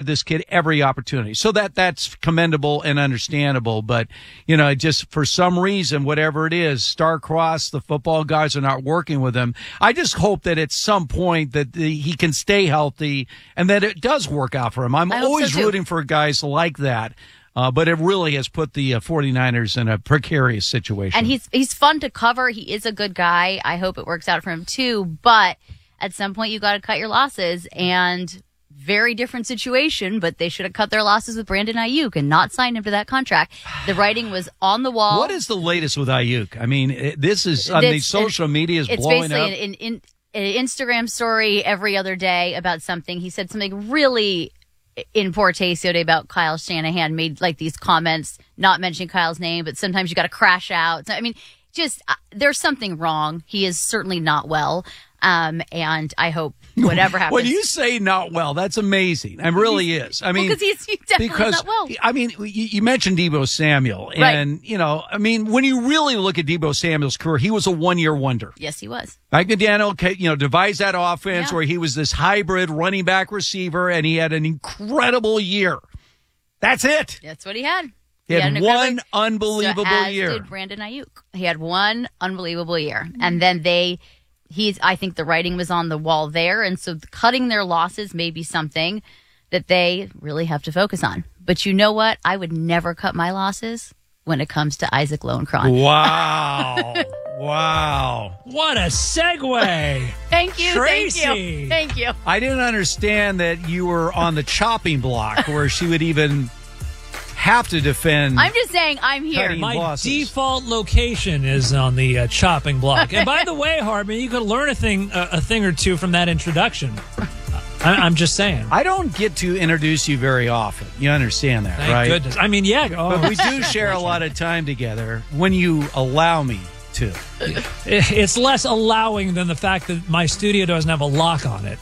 this kid every opportunity. So that's commendable and understandable. But, just for some reason, whatever it is, star-crossed, the football guys are not working with him. I just hope that at some point that he can stay healthy and that it does work out for him. I'm always rooting for guys like that. But it really has put the 49ers in a precarious situation. And he's fun to cover. He is a good guy. I hope it works out for him too. But at some point, you got to cut your losses. And very different situation, but they should have cut their losses with Brandon Ayuk and not signed him to that contract. The writing was on the wall. What is the latest with Ayuk? I mean, this is on the social media is blowing up. It's basically an Instagram story every other day about something. He said something really in poor taste the other day about Kyle Shanahan, made like these comments, not mentioning Kyle's name, but sometimes you got to crash out. So, I mean, just there's something wrong. He is certainly not well. And I hope whatever happens. When you say not well, that's amazing. It really is. I mean, because he's definitely not well. I mean, you mentioned Deebo Samuel, and I mean, when you really look at Deebo Samuel's career, he was a one-year wonder. Yes, he was. Mike McDaniel, devised that offense where he was this hybrid running back receiver, and he had an incredible year. That's it. That's what he had. He had one unbelievable year. Did Brandon Ayuk. He had one unbelievable year, and then I think the writing was on the wall there, and so cutting their losses may be something that they really have to focus on. But you know what? I would never cut my losses when it comes to Isaac Lowenkron. Wow. Wow. What a segue. Thank you. Tracy. Thank you. I didn't understand that you were on the chopping block where she would even have to defend. I'm just saying I'm here. My default location is on the chopping block. And by the way, Hartman, you could learn a thing or two from that introduction. I'm just saying. I don't get to introduce you very often. You understand that, Thank right? Goodness. I mean, yeah. But we do share a lot of time together when you allow me to. It's less allowing than the fact that my studio doesn't have a lock on it.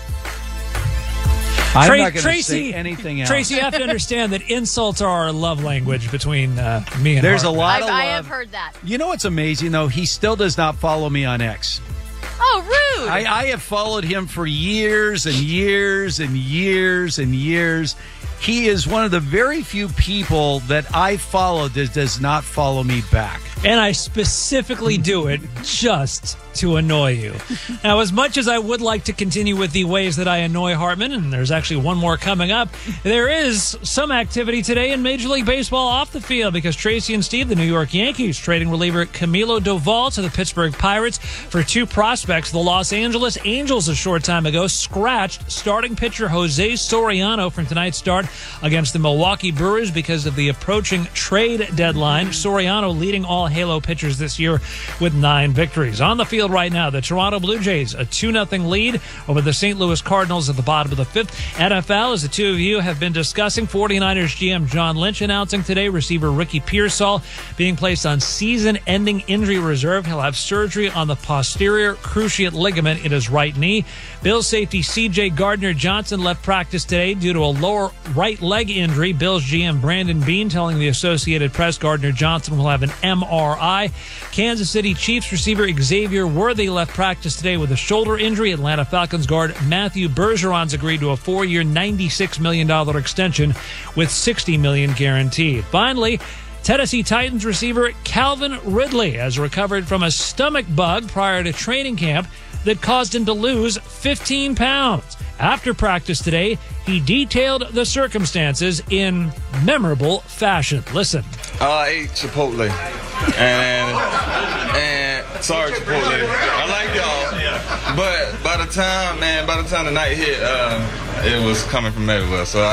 I'm not going to say anything else. Tracy, you have to understand that insults are our love language between me and There's Hartman. a lot of love. I have heard that. You know what's amazing, though? He still does not follow me on X. Oh, rude. I have followed him for years and years and years and years. He is one of the very few people that I follow that does not follow me back. And I specifically do it just to annoy you. Now, as much as I would like to continue with the ways that I annoy Hartman, and there's actually one more coming up, there is some activity today in Major League Baseball off the field because Tracy and Steve, the New York Yankees, trading reliever Camilo Doval to the Pittsburgh Pirates for two prospects. The Los Angeles Angels a short time ago scratched starting pitcher Jose Soriano from tonight's start against the Milwaukee Brewers because of the approaching trade deadline. Soriano leading all Halo pitchers this year with 9 victories. On the field right now, the Toronto Blue Jays, a 2-0 lead over the St. Louis Cardinals at the bottom of the 5th. NFL, as the two of you have been discussing, 49ers GM John Lynch announcing today receiver Ricky Pearsall being placed on season-ending injury reserve. He'll have surgery on the posterior cruciate ligament in his right knee. Bills safety C.J. Gardner-Johnson left practice today due to a lower right leg injury. Bills GM Brandon Beane telling the Associated Press Gardner-Johnson will have an MRI. Kansas City Chiefs receiver Xavier Worthy left practice today with a shoulder injury. Atlanta Falcons guard Matthew Bergeron's agreed to a 4-year, $96 million extension with $60 million guaranteed. Finally, Tennessee Titans receiver Calvin Ridley has recovered from a stomach bug prior to training camp that caused him to lose 15 pounds. After practice today, he detailed the circumstances in memorable fashion. Listen. I ate Chipotle. And sorry, Chipotle. I like y'all. But by the time the night hit, it was coming from everywhere. So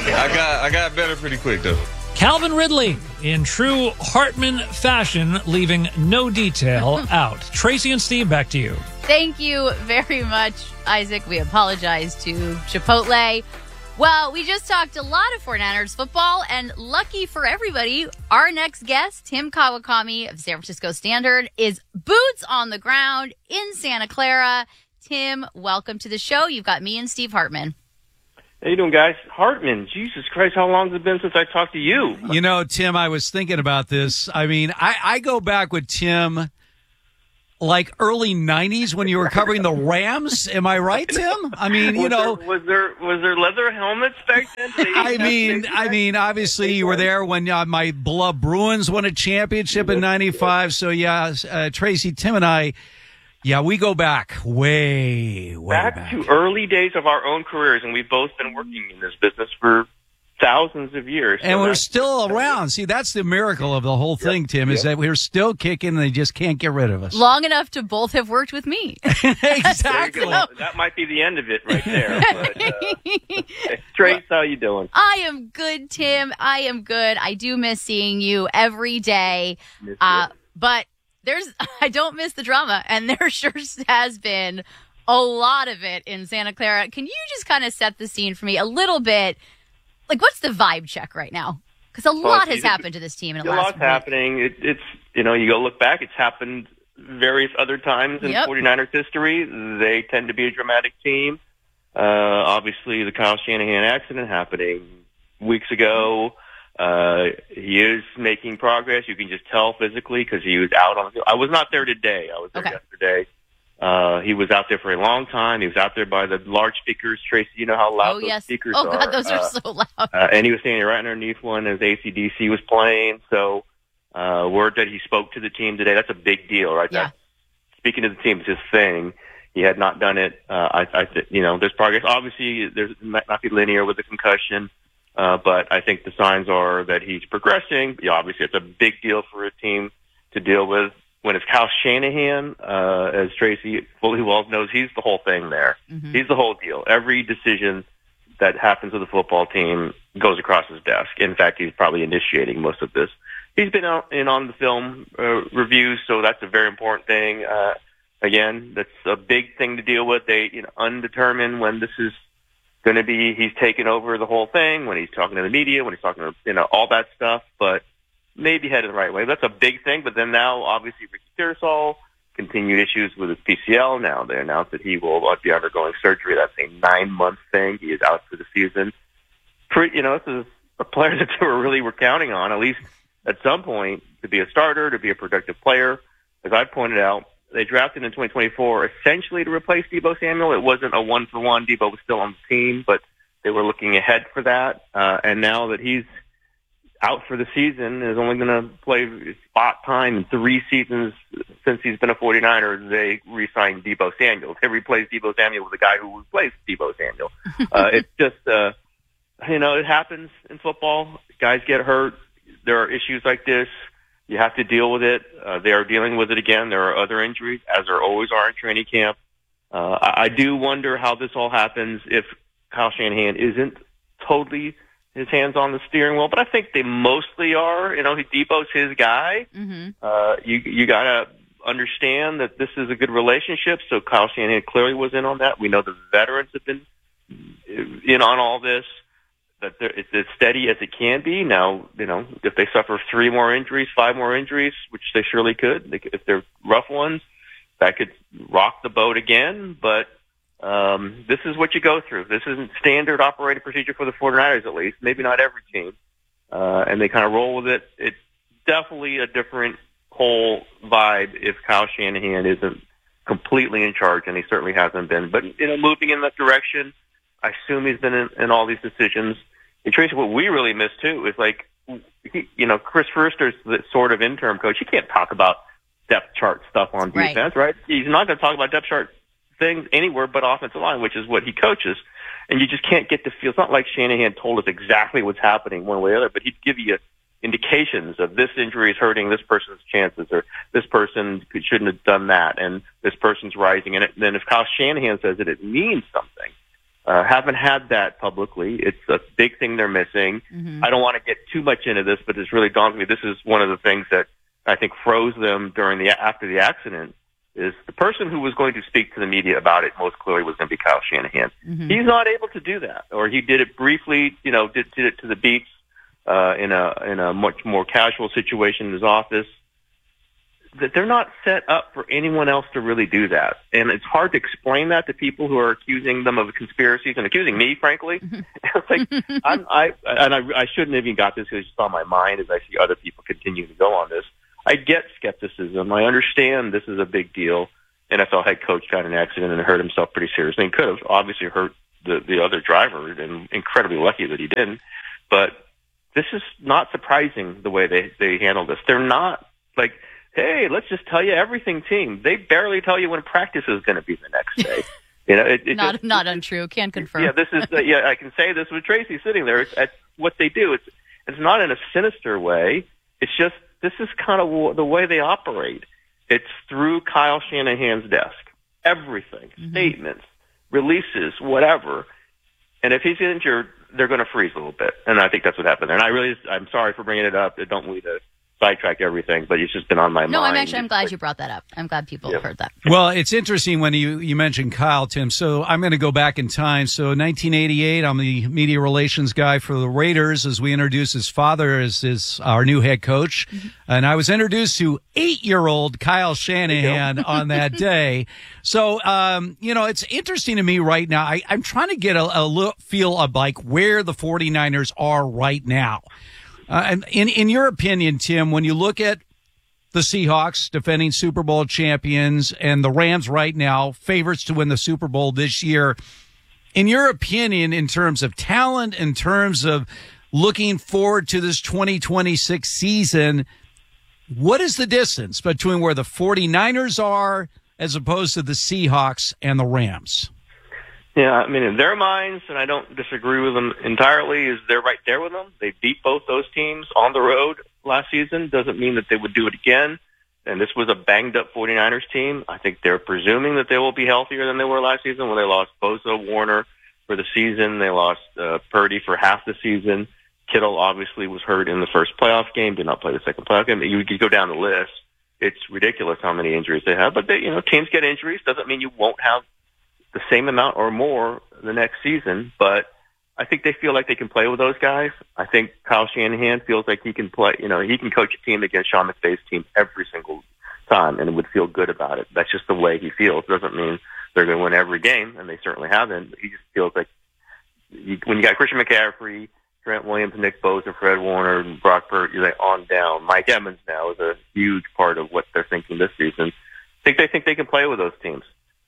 I got better pretty quick, though. Calvin Ridley, in true Hartman fashion, leaving no detail out. Tracy and Steve, back to you. Thank you very much, Isaac. We apologize to Chipotle. Well, we just talked a lot of 49ers football, and lucky for everybody, our next guest, Tim Kawakami of San Francisco Standard, is boots on the ground in Santa Clara. Tim, welcome to the show. You've got me and Steve Hartman. How you doing, guys? Hartman, Jesus Christ, how long has it been since I talked to you? You know, Tim, I was thinking about this. I mean, I go back with Tim like early 90s when you were covering the Rams. Am I right, Tim? I mean, you know. Was there leather helmets back then? I mean, obviously you were there when my beloved Bruins won a championship in 95. So, yeah, Tracy, Tim, and I, yeah, we go back way back. To early days of our own careers, and we've both been working in this business for thousands of years. And we're still around. See, that's the miracle of the whole thing, Tim, is that we're still kicking and they just can't get rid of us. Long enough to both have worked with me. Exactly. That might be the end of it right there. But, Trace, how you doing? I am good, Tim. I am good. I do miss seeing you every day. But I don't miss the drama, and there sure has been a lot of it in Santa Clara. Can you just kind of set the scene for me a little bit? Like, what's the vibe check right now? Because a lot has happened to this team in the last week. A lot's happening. It's you go look back, it's happened various other times in 49ers history. They tend to be a dramatic team. Obviously, the Kyle Shanahan accident happening weeks ago. He is making progress. You can just tell physically because he was out on the field. I was not there today. I was there yesterday. He was out there for a long time. He was out there by the large speakers. Tracy, you know how loud those speakers are. Oh, God, those are so loud. And he was standing right underneath one as AC/DC was playing. So, word that he spoke to the team today, that's a big deal, right? Yeah. Speaking to the team is his thing. He had not done it. There's progress. Obviously, there's might not be linear with the concussion, but I think the signs are that he's progressing. Yeah, obviously, it's a big deal for a team to deal with. When it's Kyle Shanahan, as Tracy fully well knows, he's the whole thing there. Mm-hmm. He's the whole deal. Every decision that happens with the football team goes across his desk. In fact, he's probably initiating most of this. He's been in on the film reviews, so that's a very important thing. Again, that's a big thing to deal with. They, undetermined when this is going to be. He's taken over the whole thing, when he's talking to the media, when he's talking to, all that stuff, but maybe headed the right way. That's a big thing. But then now, obviously, Ricky Pearsall, continued issues with his PCL. Now they announced that he will be undergoing surgery. That's a 9-month thing. He is out for the season. This is a player that they were counting on, at least at some point, to be a starter, to be a productive player. As I pointed out, they drafted in 2024 essentially to replace Deebo Samuel. It wasn't a one-for-one. Deebo was still on the team, but they were looking ahead for that. And now that he's out for the season, is only going to play spot time in 3 seasons since he's been a 49er. They re-signed Deebo Samuel. They replaced Deebo Samuel with the guy who replaced Deebo Samuel. It's just, it happens in football. Guys get hurt. There are issues like this. You have to deal with it. They are dealing with it again. There are other injuries, as there always are in training camp. I do wonder how this all happens if Kyle Shanahan isn't totally his hands on the steering wheel, but I think they mostly are. Debo's his guy. Mm-hmm. You got to understand that this is a good relationship. So Kyle Shanahan clearly was in on that. We know the veterans have been in on all this. That it's as steady as it can be. Now, if they suffer 3 more injuries, 5 more injuries, which they surely could, if they're rough ones, that could rock the boat again. But this is what you go through. This isn't standard operating procedure for the 49ers, at least. Maybe not every team. And they kind of roll with it. It's definitely a different whole vibe if Kyle Shanahan isn't completely in charge, and he certainly hasn't been. But, moving in that direction, I assume he's been in all these decisions. And Tracy, what we really miss, too, is Chris Foerster's the sort of interim coach. He can't talk about depth chart stuff on defense, right? He's not going to talk about depth chart things anywhere but offensive line, which is what he coaches. And you just can't get the feel. It's not like Shanahan told us exactly what's happening one way or the other, but he'd give you indications of this injury is hurting this person's chances, or this person shouldn't have done that, and this person's rising. And then if Kyle Shanahan says it means something. Haven't had that publicly. It's a big thing they're missing. Mm-hmm. I don't want to get too much into this, but it's really daunting me. This is one of the things that I think froze them after the accident. Is the person who was going to speak to the media about it most clearly was going to be Kyle Shanahan. Mm-hmm. He's not able to do that, or he did it briefly. Did it to the beats in a much more casual situation in his office. That they're not set up for anyone else to really do that, and it's hard to explain that to people who are accusing them of conspiracies and accusing me, frankly. It's like I shouldn't have even got this because it's on my mind as I see other people continue to go on this. I get skepticism. I understand this is a big deal. NFL head coach got in an accident and hurt himself pretty seriously, and could have obviously hurt the other driver, and incredibly lucky that he didn't. But this is not surprising the way they handle this. They're not like, hey, let's just tell you everything team. They barely tell you when practice is going to be the next day. Not untrue. Can confirm. Yeah, this is I can say this with Tracy sitting there. It's what they do. It's not in a sinister way. It's just this is kind of the way they operate. It's through Kyle Shanahan's desk. Everything, statements, releases, whatever. And if he's injured, they're going to freeze a little bit. And I think that's what happened there. And I'm sorry for bringing it up. I don't want to sidetrack everything, but it's just been on my mind. No, I'm glad you brought that up. I'm glad people have heard that. Well, it's interesting when you mentioned Kyle, Tim. So I'm going to go back in time. So 1988, I'm the media relations guy for the Raiders as we introduced his father as our new head coach. And I was introduced to 8-year-old Kyle Shanahan on that day. So, it's interesting to me right now. I'm trying to get a feel of like where the 49ers are right now. And in your opinion, Tim, when you look at the Seahawks, defending Super Bowl champions, and the Rams right now, favorites to win the Super Bowl this year, in your opinion, in terms of talent, in terms of looking forward to this 2026 season, what is the distance between where the 49ers are as opposed to the Seahawks and the Rams? Yeah, I mean, in their minds, and I don't disagree with them entirely, is they're right there with them. They beat both those teams on the road last season. Doesn't mean that they would do it again. And this was a banged-up 49ers team. I think they're presuming that they will be healthier than they were last season when they lost Bosa, Warner for the season. They lost Purdy for half the season. Kittle obviously was hurt in the first playoff game, did not play the second playoff game. You could go down the list. It's ridiculous how many injuries they have. But, teams get injuries. Doesn't mean you won't have the same amount or more the next season, but I think they feel like they can play with those guys. I think Kyle Shanahan feels like he can play, he can coach a team against Sean McVay's team every single time and would feel good about it. That's just the way he feels. Doesn't mean they're going to win every game, and they certainly haven't. He just feels like when you got Christian McCaffrey, Trent Williams, Nick Bosa, Fred Warner, and Brock Purdy, on down. Mike Evans now is a huge part of what they're thinking this season. I think they can play with those teams.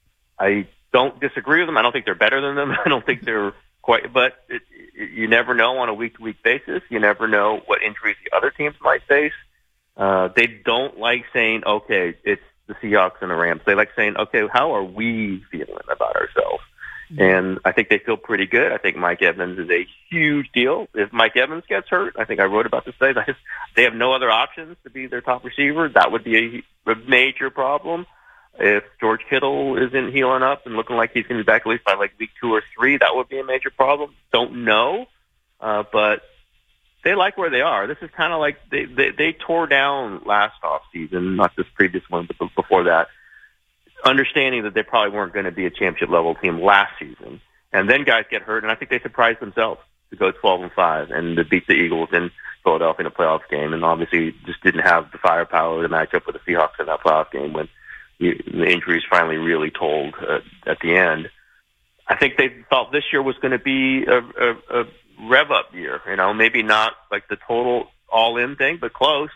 I don't disagree with them. I don't think they're better than them. I don't think they're quite, but you never know on a week-to-week basis. You never know what injuries the other teams might face. They don't like saying, okay, it's the Seahawks and the Rams. They like saying, okay, how are we feeling about ourselves? And I think they feel pretty good. I think Mike Evans is a huge deal. If Mike Evans gets hurt, I think I wrote about this today, they have no other options to be their top receiver. That would be a major problem. If George Kittle isn't healing up and looking like he's going to be back at least by like week 2 or 3, that would be a major problem. Don't know, but they like where they are. This is kind of like they tore down last offseason, not this previous one, but before that, understanding that they probably weren't going to be a championship-level team last season. And then guys get hurt, and I think they surprised themselves to go 12-5 and to beat the Eagles in Philadelphia in a playoff game, and obviously just didn't have the firepower to match up with the Seahawks in that playoff game when the injuries finally really told at the end. I think they thought this year was going to be a rev-up year, maybe not like the total all-in thing, but close.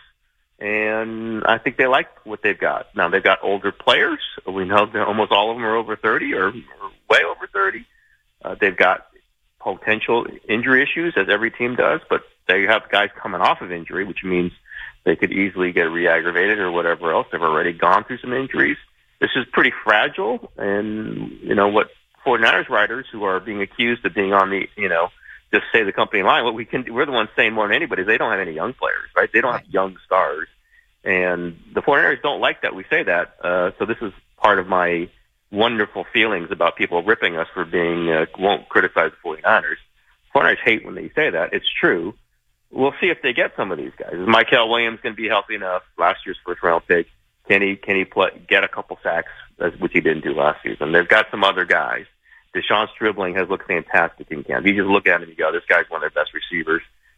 And I think they like what they've got. Now, they've got older players. We know that almost all of them are over 30 or way over 30. They've got potential injury issues, as every team does, but they have guys coming off of injury, which means they could easily get re-aggravated or whatever else. They've already gone through some injuries. This is pretty fragile, and, what 49ers writers who are being accused of being on the, just say the company line, we're the ones saying more than anybody, they don't have any young players, right? They don't have young stars. And the 49ers don't like that we say that. So this is part of my wonderful feelings about people ripping us for being, won't criticize the 49ers. 49ers hate when they say that. It's true. We'll see if they get some of these guys. Is Mykel Williams going to be healthy enough? Last year's first-round pick. Can he get a couple sacks, which he didn't do last season? They've got some other guys. Deshaun Stribling has looked fantastic in camp. You just look at him and you go, this guy's one of their best receivers.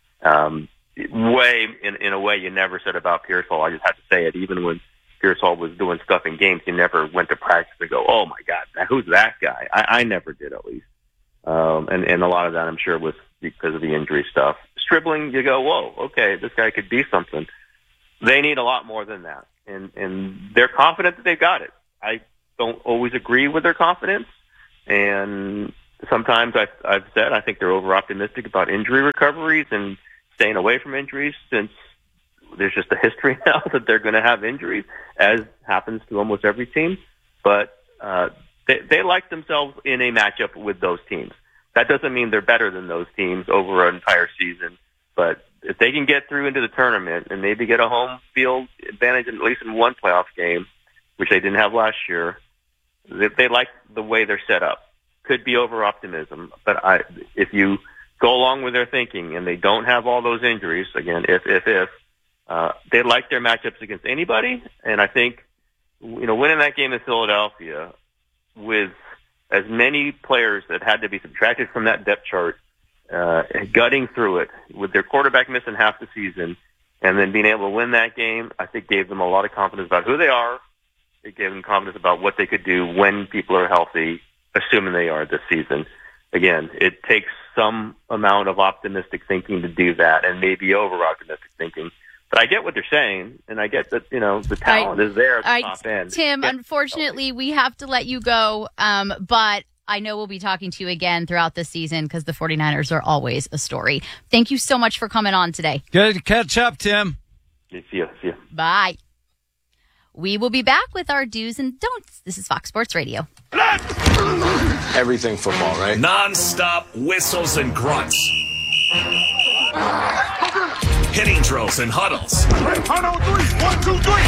In a way you never said about Pierce Hall. I just have to say it. Even when Pierce Hall was doing stuff in games, he never went to practice and go, oh, my God, who's that guy? I never did, at least. And a lot of that, I'm sure, was because of the injury stuff. Stribling, you go, whoa, okay, this guy could be something. They need a lot more than that. And they're confident that they've got it. I don't always agree with their confidence. And sometimes I've said I think they're over-optimistic about injury recoveries and staying away from injuries, since there's just a history now that they're going to have injuries, as happens to almost every team. But they like themselves in a matchup with those teams. That doesn't mean they're better than those teams over an entire season. But if they can get through into the tournament and maybe get a home field advantage, at least in one playoff game, which they didn't have last year, they like the way they're set up. Could be over-optimism, but if you go along with their thinking and they don't have all those injuries, again, if they like their matchups against anybody. And I think, winning that game in Philadelphia with as many players that had to be subtracted from that depth chart, gutting through it with their quarterback missing half the season, and then being able to win that game, I think gave them a lot of confidence about who they are. It gave them confidence about what they could do when people are healthy, assuming they are this season. Again, it takes some amount of optimistic thinking to do that, and maybe over-optimistic thinking. But I get what they're saying, and I get that, the talent is there at the top end. Tim, unfortunately, we have to let you go, but I know we'll be talking to you again throughout the season because the 49ers are always a story. Thank you so much for coming on today. Good to catch up, Tim. See you. Bye. We will be back with our do's and don'ts. This is Fox Sports Radio. Everything football, right? Non-stop whistles and grunts. Hitting drills and huddles. 1, 2, 3.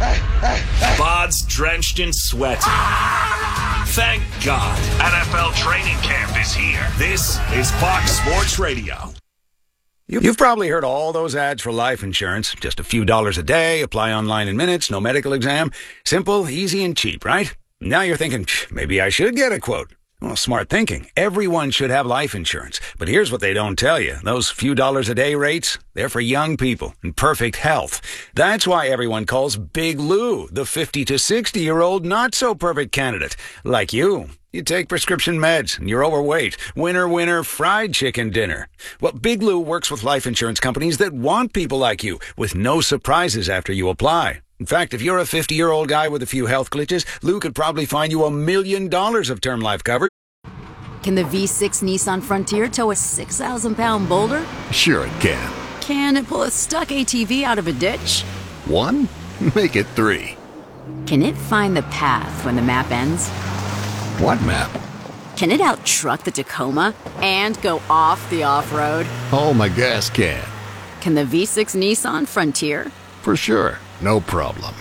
Bods drenched in sweat. Thank God. NFL training camp is here. This is Fox Sports Radio. You've probably heard all those ads for life insurance. Just a few dollars a day, apply online in minutes, no medical exam. Simple, easy, and cheap, right? Now you're thinking, maybe I should get a quote. Well, smart thinking. Everyone should have life insurance. But here's what they don't tell you. Those few dollars a day rates, they're for young people in perfect health. That's why everyone calls Big Lou the 50 to 60-year-old not-so-perfect candidate. Like you. You take prescription meds, and you're overweight. Winner, fried chicken dinner. Well, Big Lou works with life insurance companies that want people like you, with no surprises after you apply. In fact, if you're a 50-year-old guy with a few health glitches, Lou could probably find you $1 million of term life coverage. Can the V6 Nissan Frontier tow a 6,000-pound boulder? Sure it can. Can it pull a stuck ATV out of a ditch? 1? Make it 3. Can it find the path when the map ends? What map? Can it out-truck the Tacoma and go off the off-road? Oh, my gas can. Can the V6 Nissan Frontier? For sure. No problem.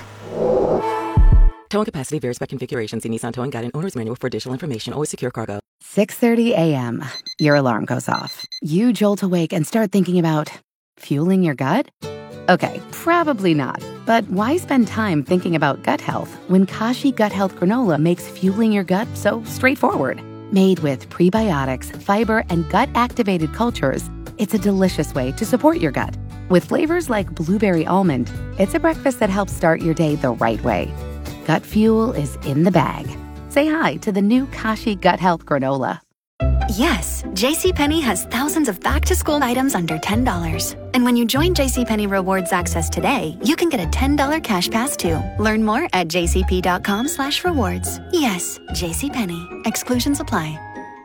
Towing capacity varies by configuration. See Nissan Towing Guide and Owner's Manual for additional information. Always secure cargo. 6:30 a.m. Your alarm goes off. You jolt awake and start thinking about fueling your gut? Okay, probably not. But why spend time thinking about gut health when Kashi Gut Health Granola makes fueling your gut so straightforward? Made with prebiotics, fiber, and gut-activated cultures, it's a delicious way to support your gut. With flavors like blueberry almond, it's a breakfast that helps start your day the right way. Gut fuel is in the bag. Say hi to the new Kashi Gut Health Granola. Yes, JCPenney has thousands of back-to-school items under $10. And when you join JCPenney Rewards Access today, you can get a $10 cash pass too. Learn more at jcp.com/rewards. Yes, JCPenney. Exclusions apply.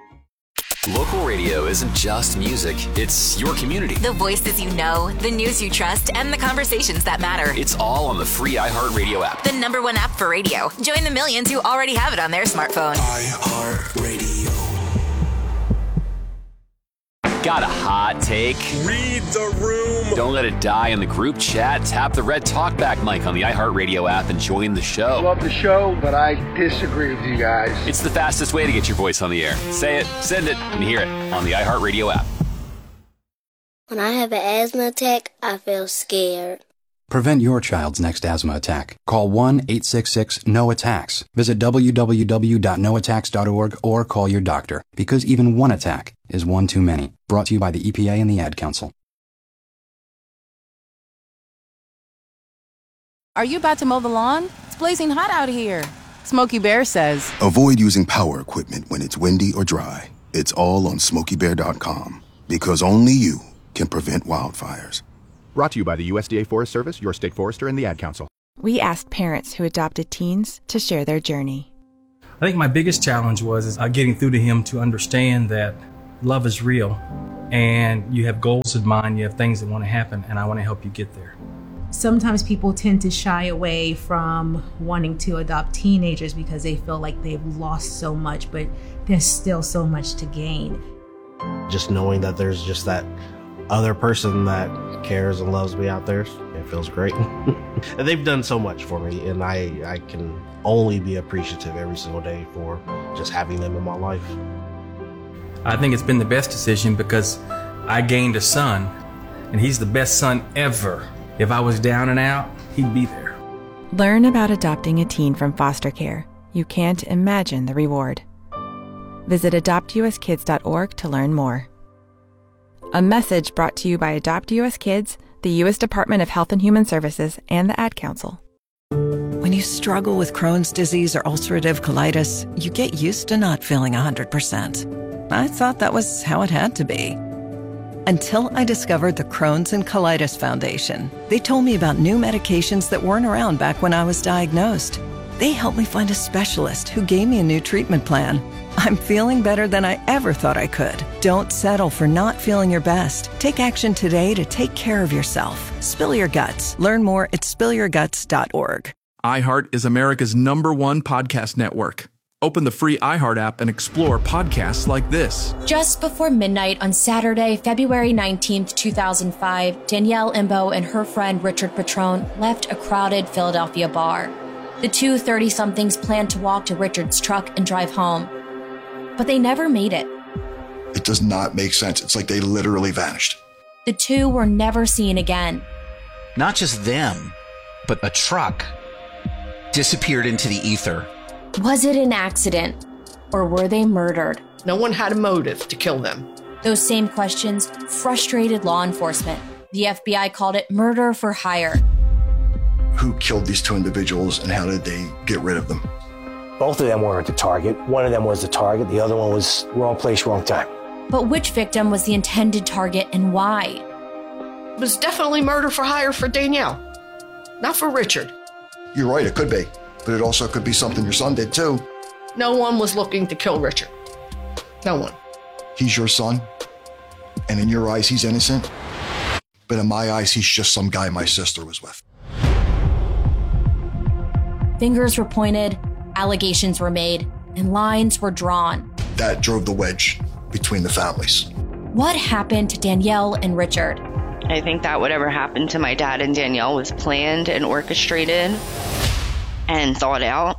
Local radio isn't just music, it's your community. The voices you know, the news you trust, and the conversations that matter. It's all on the free iHeartRadio app. The #1 app for radio. Join the millions who already have it on their smartphone. iHeartRadio. Got a hot take? Read the room. Don't let it die in the group chat. Tap the red talkback mic on the iHeartRadio app and join the show. Love the show, but I disagree with you guys. It's the fastest way to get your voice on the air. Say it, send it, and hear it on the iHeartRadio app. When I have an asthma attack, I feel scared. Prevent your child's next asthma attack. Call 1-866-NO-ATTACKS. Visit www.noattacks.org or call your doctor, because even one attack is one too many. Brought to you by the EPA and the Ad Council. Are you about to mow the lawn? It's blazing hot out here. Smokey Bear says, avoid using power equipment when it's windy or dry. It's all on SmokeyBear.com, because only you can prevent wildfires. Brought to you by the USDA Forest Service, your state forester, and the Ad Council. We asked parents who adopted teens to share their journey. I think my biggest challenge was getting through to him to understand that love is real and you have goals in mind, you have things that want to happen, and I want to help you get there. Sometimes people tend to shy away from wanting to adopt teenagers because they feel like they've lost so much, but there's still so much to gain. Just knowing that there's just that other person that cares and loves me out there, it feels great. And they've done so much for me, and I can only be appreciative every single day for just having them in my life. I think it's been the best decision because I gained a son, and he's the best son ever. If I was down and out, he'd be there. Learn about adopting a teen from foster care. You can't imagine the reward. Visit adoptuskids.org to learn more. A message brought to you by Adopt US Kids, the U.S. Department of Health and Human Services, and the Ad Council. When you struggle with Crohn's disease or ulcerative colitis, you get used to not feeling 100%. I thought that was how it had to be. Until I discovered the Crohn's and Colitis Foundation. They told me about new medications that weren't around back when I was diagnosed. They helped me find a specialist who gave me a new treatment plan. I'm feeling better than I ever thought I could. Don't settle for not feeling your best. Take action today to take care of yourself. Spill your guts. Learn more at spillyourguts.org. iHeart is America's #1 podcast network. Open the free iHeart app and explore podcasts like this. Just before midnight on Saturday, February 19th, 2005, Danielle Imbo and her friend Richard Petrone left a crowded Philadelphia bar. The two 30-somethings planned to walk to Richard's truck and drive home. But they never made it. It does not make sense. It's like they literally vanished. The two were never seen again. Not just them, but a truck disappeared into the ether. Was it an accident, or were they murdered? No one had a motive to kill them. Those same questions frustrated law enforcement. The FBI called it murder for hire. Who killed these two individuals and how did they get rid of them? Both of them weren't the target. One of them was the target. The other one was wrong place, wrong time. But which victim was the intended target and why? It was definitely murder for hire for Danielle, not for Richard. You're right, it could be. But it also could be something your son did too. No one was looking to kill Richard. No one. He's your son, and in your eyes, he's innocent. But in my eyes, he's just some guy my sister was with. Fingers were pointed, allegations were made, and lines were drawn. That drove the wedge between the families. What happened to Danielle and Richard? I think that whatever happened to my dad and Danielle was planned and orchestrated and thought out.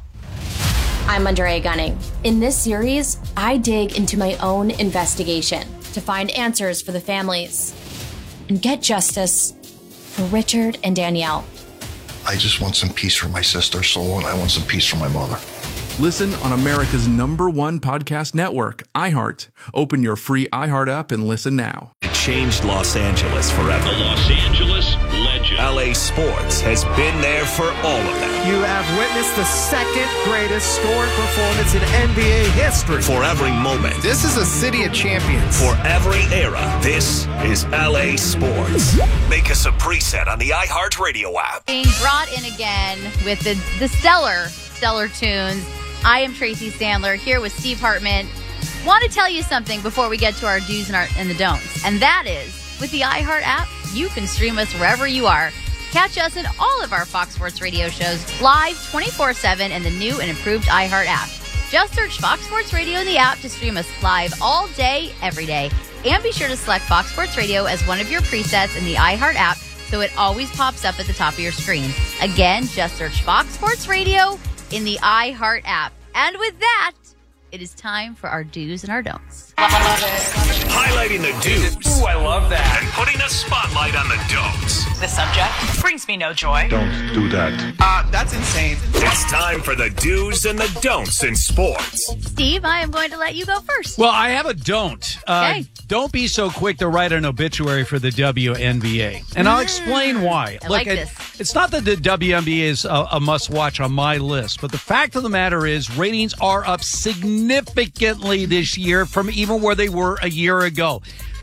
I'm Andrea Gunning. In this series, I dig into my own investigation to find answers for the families and get justice for Richard and Danielle. I just want some peace for my sister's soul, and I want some peace for my mother. Listen on America's #1 podcast network, iHeart. Open your free iHeart app and listen now. It changed Los Angeles forever. The Los Angeles legend. LA Sports has been there for all of them. You have witnessed the second greatest scoring performance in NBA history. For every moment. This is a city of champions. For every era. This is LA Sports. Make us a preset on the iHeart Radio app. Being brought in again with the stellar tunes. I am Tracy Sandler here with Steve Hartman. Want to tell you something before we get to our do's and the don'ts. And that is, with the iHeart app, you can stream us wherever you are. Catch us in all of our Fox Sports Radio shows live 24/7 in the new and improved iHeart app. Just search Fox Sports Radio in the app to stream us live all day, every day. And be sure to select Fox Sports Radio as one of your presets in the iHeart app so it always pops up at the top of your screen. Again, just search Fox Sports Radio in the iHeart app. And with that, it is time for our do's and our don'ts. Highlighting the do's. Ooh, I love that. And putting a spotlight on the don'ts. The subject brings me no joy. Don't do that. That's insane. It's time for the do's and the don'ts in sports. Steve, I am going to let you go first. Well, I have a don't. Okay. Don't be so quick to write an obituary for the WNBA. And I'll explain why. I like this. It's not that the WNBA is a must-watch on my list, but the fact of the matter is ratings are up significantly this year from even where they were a year ago.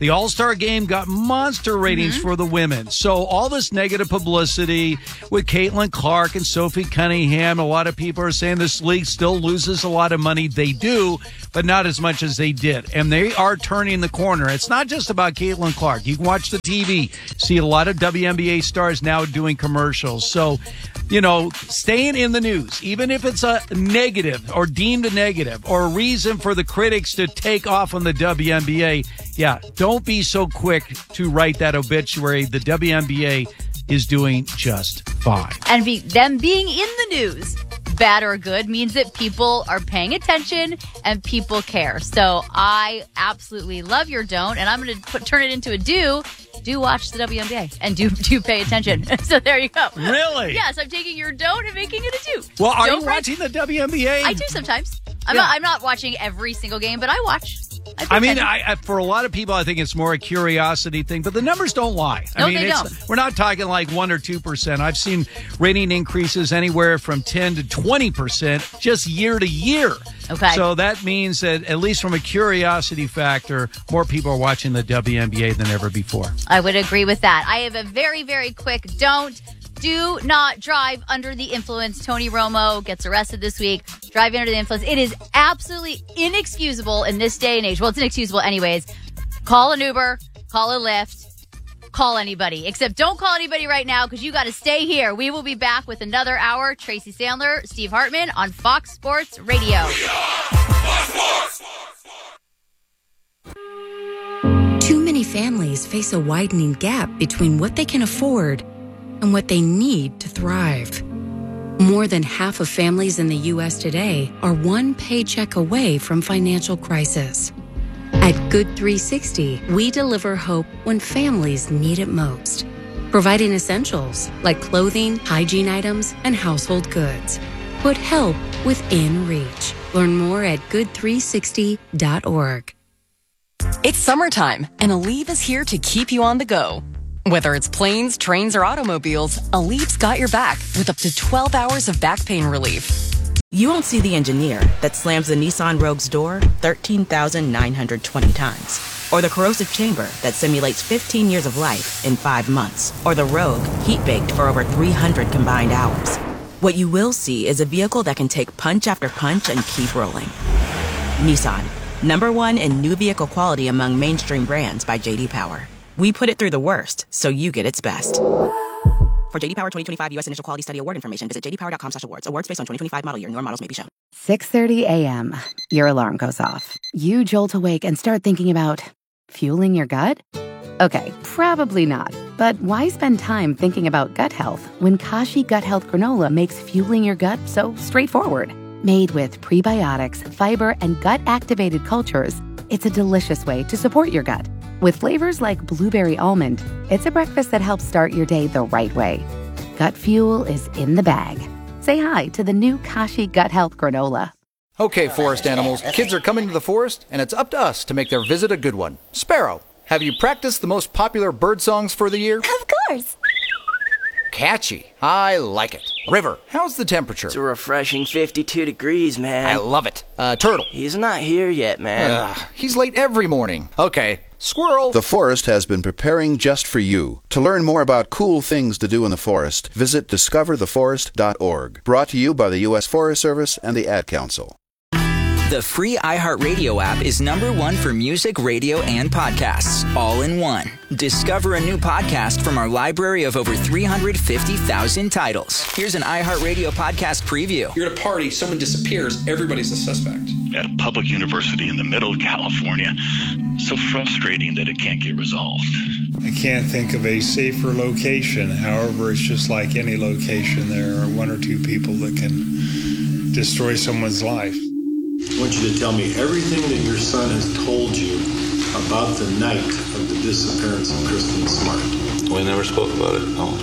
The All-Star Game got monster ratings for the women. So all this negative publicity with Caitlin Clark and Sophie Cunningham, a lot of people are saying this league still loses a lot of money. They do, but not as much as they did. And they are turning the corner. It's not just about Caitlin Clark. You can watch the TV, see a lot of WNBA stars now doing commercials. So, staying in the news, even if it's a negative or deemed a negative or a reason for the critics to take off on the WNBA, don't be so quick to write that obituary. The WNBA is doing just fine. And them being in the news, bad or good, means that people are paying attention and people care. So I absolutely love your don't, and I'm going to turn it into a do. Do watch the WNBA and do pay attention. So there you go. Really? Yes, I'm taking your don't and making it a do. Well, are you watching the WNBA? I do sometimes. I'm not watching every single game, but I watch. I for a lot of people, I think it's more a curiosity thing, but the numbers don't lie. They don't. We're not talking like 1 or 2%. I've seen rating increases anywhere from 10 to 20% just year to year. Okay. So that means that at least from a curiosity factor, more people are watching the WNBA than ever before. I would agree with that. I have a very, very quick don't. Do not drive under the influence. Tony Romo gets arrested this week. Driving under the influence. It is absolutely inexcusable in this day and age. Well, it's inexcusable anyways. Call an Uber. Call a Lyft. Call anybody. Except don't call anybody right now because you got to stay here. We will be back with another hour. Tracy Sandler, Steve Hartman on Fox Sports Radio. Too many families face a widening gap between what they can afford and what they need to thrive. More than half of families in the U.S. today are one paycheck away from financial crisis. At Good 360, we deliver hope when families need it most, providing essentials like clothing, hygiene items, and household goods. Put help within reach. Learn more at good360.org. It's summertime, and Aleve is here to keep you on the go. Whether it's planes, trains, or automobiles, Aleve's got your back with up to 12 hours of back pain relief. You won't see the engineer that slams the Nissan Rogue's door 13,920 times, or the corrosive chamber that simulates 15 years of life in 5 months, or the Rogue heat-baked for over 300 combined hours. What you will see is a vehicle that can take punch after punch and keep rolling. Nissan, #1 in new vehicle quality among mainstream brands by J.D. Power. We put it through the worst, so you get its best. For J.D. Power 2025 U.S. Initial Quality Study Award information, visit jdpower.com/awards. Awards based on 2025 model year. Newer models may be shown. 6:30 a.m. Your alarm goes off. You jolt awake and start thinking about fueling your gut? Okay, probably not. But why spend time thinking about gut health when Kashi Gut Health Granola makes fueling your gut so straightforward? Made with prebiotics, fiber, and gut-activated cultures, it's a delicious way to support your gut. With flavors like blueberry almond, it's a breakfast that helps start your day the right way. Gut fuel is in the bag. Say hi to the new Kashi Gut Health Granola. Okay, forest animals, kids are coming to the forest, and it's up to us to make their visit a good one. Sparrow, have you practiced the most popular bird songs for the year? Of course. Catchy. I like it. River, how's the temperature? It's a refreshing 52 degrees, man. I love it. Turtle. He's not here yet, man. He's late every morning. Okay. Squirrel. The forest has been preparing just for you. To learn more about cool things to do in the forest, visit discovertheforest.org. Brought to you by the U.S. Forest Service and the Ad Council. The free iHeartRadio app is #1 for music, radio, and podcasts, all in one. Discover a new podcast from our library of over 350,000 titles. Here's an iHeartRadio podcast preview. You're at a party, someone disappears, everybody's a suspect. At a public university in the middle of California, so frustrating that it can't get resolved. I can't think of a safer location. However, it's just like any location. There are 1 or 2 people that can destroy someone's life. I want you to tell me everything that your son has told you about the night of the disappearance of Kristen Smart. We never spoke about it, no.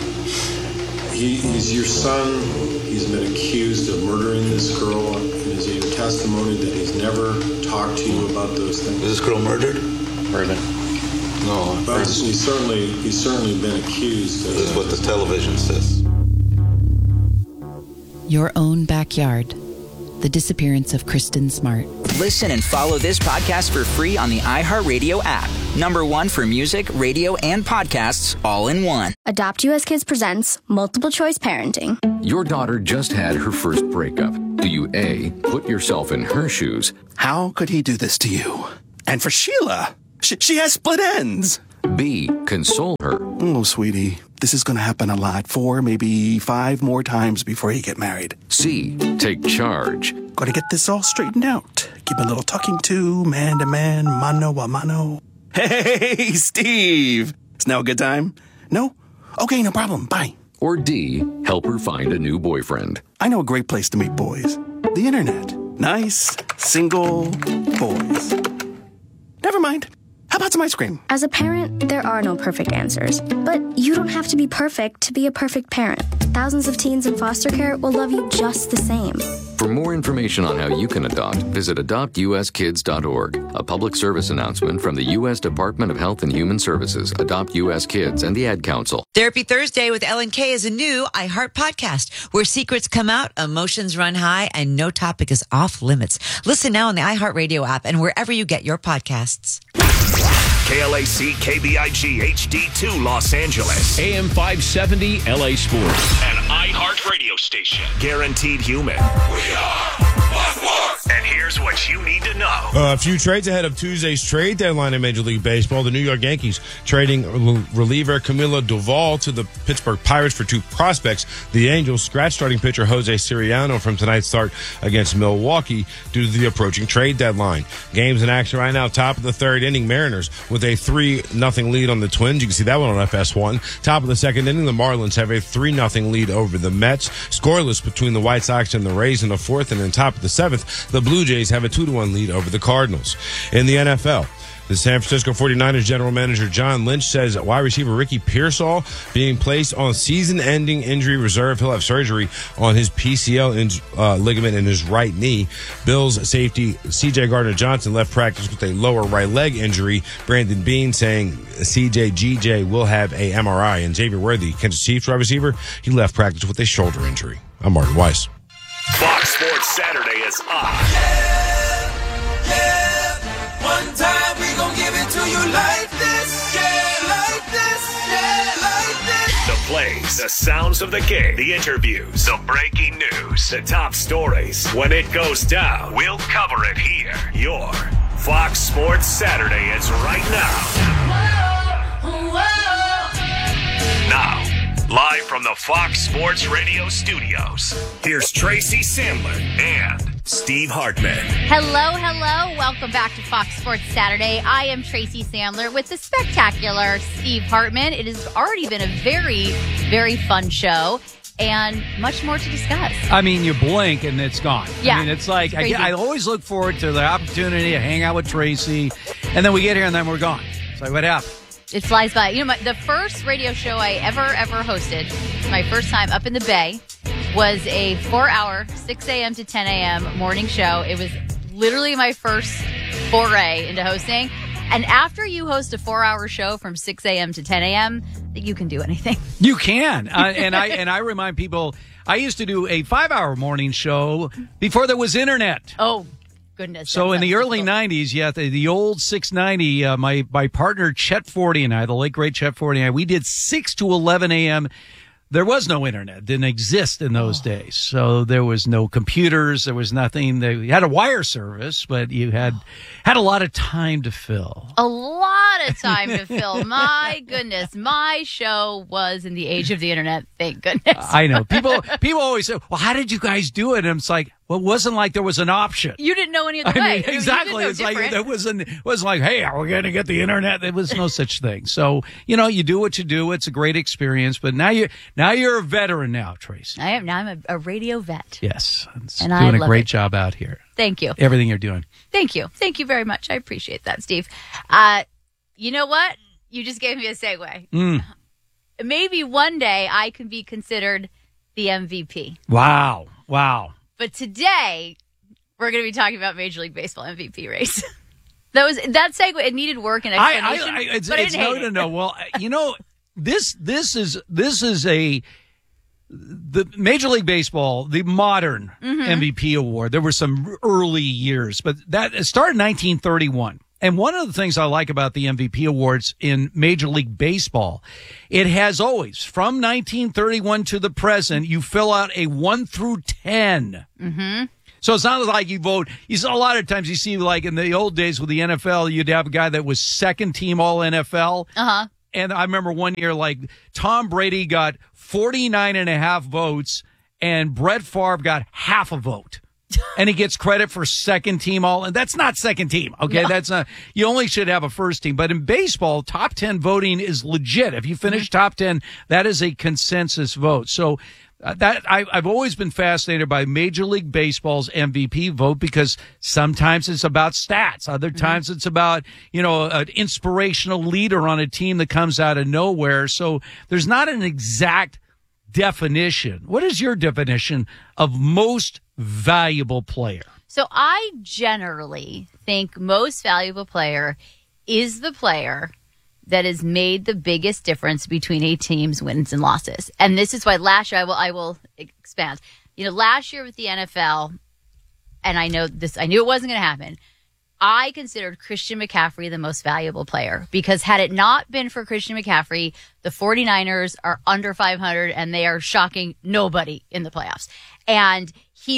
He's your son. He's been accused of murdering this girl. And is it your testimony that he's never talked to you about those things? Is this girl murdered? Murdered. No. But he's certainly been accused. This is what the television says. Your own backyard. The disappearance of Kristen Smart. Listen and follow this podcast for free on the iHeartRadio app. #1 for music, radio, and podcasts all in one. Adopt US Kids presents Multiple Choice Parenting. Your daughter just had her first breakup. Do you A, put yourself in her shoes? How could he do this to you? And for Sheila, she has split ends. B, console her. Oh, sweetie, this is going to happen a lot. 4, maybe 5 more times before you get married. C, take charge. Got to get this all straightened out. Give a little talking to, man, mano a mano. Hey, Steve. Is now a good time? No? Okay, no problem. Bye. Or D, help her find a new boyfriend. I know a great place to meet boys. The internet. Nice, single boys. Never mind. How about some ice cream? As a parent, there are no perfect answers. But you don't have to be perfect to be a perfect parent. Thousands of teens in foster care will love you just the same. For more information on how you can adopt, visit adoptuskids.org. A public service announcement from the U.S. Department of Health and Human Services, Adopt U.S. Kids, and the Ad Council. Therapy Thursday with Ellen Kay is a new iHeart podcast where secrets come out, emotions run high, and no topic is off limits. Listen now on the iHeartRadio app and wherever you get your podcasts. KLAC KBIG HD2 Los Angeles. AM 570 LA Sports. An iHeart radio station. Guaranteed human. We are Fox Sports. And here's what you need to know. A few trades ahead of Tuesday's trade deadline in Major League Baseball. The New York Yankees trading reliever Camilo Doval to the Pittsburgh Pirates for 2 prospects. The Angels scratch starting pitcher Jose Siriano from tonight's start against Milwaukee due to the approaching trade deadline. Games in action right now. Top of the 3rd inning, Mariners with a 3-0 lead on the Twins. You can see that one on FS1. Top of the 2nd inning, the Marlins have a 3-0 lead over the Mets. Scoreless between the White Sox and the Rays in the 4th. And then top of the 7th, the Blue Jays have a 2-1 lead over the Cardinals. In the NFL, the San Francisco 49ers general manager John Lynch says wide receiver Ricky Pearsall being placed on season-ending injury reserve. He'll have surgery on his PCL ligament in his right knee. Bills safety C.J. Gardner-Johnson left practice with a lower right leg injury. Brandon Beane saying C.J. will have a MRI. And Xavier Worthy, Kansas Chiefs wide receiver, he left practice with a shoulder injury. I'm Martin Weiss. Fox Sports Saturday is on. One time we gon' give it to you like this, like this, like this. The plays, the sounds of the game, the interviews, the breaking news, the top stories. When it goes down, we'll cover it here. Your Fox Sports Saturday is right now. Now, live from the Fox Sports Radio studios, here's Tracy Sandler and Steve Hartman. Hello. Welcome back to Fox Sports Saturday. I am Tracy Sandler with the spectacular Steve Hartman. It has already been a very, very fun show and much more to discuss. I mean, you blink and it's gone. Yeah, I mean, it's like, it's I always look forward to the opportunity to hang out with Tracy, and then we get here and then we're gone. It's like, what happened? It flies by. You know, the first radio show I ever hosted, my first time up in the Bay, was a 4-hour, 6 a.m. to 10 a.m. morning show. It was literally my first foray into hosting. And after you host a 4-hour show from 6 a.m. to 10 a.m., you can do anything. You can. And I remind people, I used to do a 5-hour morning show before there was internet. Oh, goodness. So in the early 90s, the old 690, my partner Chet Forty and I, the late great Chet Forty and I, we did 6 to 11 a.m. There was no internet. Didn't exist in those days. So there was no computers. There was nothing. They had a wire service, but you had a lot of time to fill. A lot of time to fill. My goodness. My show was in the age of the internet. Thank goodness. I know. People always say, well, how did you guys do it? And it's like, well, it wasn't like there was an option. You didn't know any other way. I mean, exactly. It's like there wasn't like, hey, are we going to get the internet? There was no such thing. So, you do what you do. It's a great experience. But now you're a veteran now, Tracy. I am. Now I'm a radio vet. Yes. And doing a great it. job out here. Thank you. Everything you're doing. Thank you. Thank you very much. I appreciate that, Steve. You know what? You just gave me a segue. Maybe one day I can be considered the MVP. Wow. But today, we're going to be talking about Major League Baseball MVP race. That segue, it needed work and explanation, but I didn't hate it. No. Well, this is a the Major League Baseball, the modern MVP award, there were some early years, but that started in 1931. And one of the things I like about the MVP awards in Major League Baseball, it has always, from 1931 to the present, you fill out a 1 through 10. Mm-hmm. So it's not like you vote. You saw a lot of times you see, like in the old days with the NFL, you'd have a guy that was second team all NFL. Uh-huh. And I remember one year, like Tom Brady got 49.5 votes and Brett Favre got half a vote. And he gets credit for second team all, and that's not second team. Okay. No. That's not, you only should have a first team, but in baseball, top 10 voting is legit. If you finish top 10, that is a consensus vote. So that I've always been fascinated by Major League Baseball's MVP vote because sometimes it's about stats. Other times it's about, an inspirational leader on a team that comes out of nowhere. So there's not an exact definition. What is your definition of most valuable player? So I generally think most valuable player is the player that has made the biggest difference between a team's wins and losses. And this is why last year, I will expand. Last year with the NFL, and I knew it wasn't going to happen, I considered Christian McCaffrey the most valuable player because had it not been for Christian McCaffrey, the 49ers are under 500 and they are shocking nobody in the playoffs. And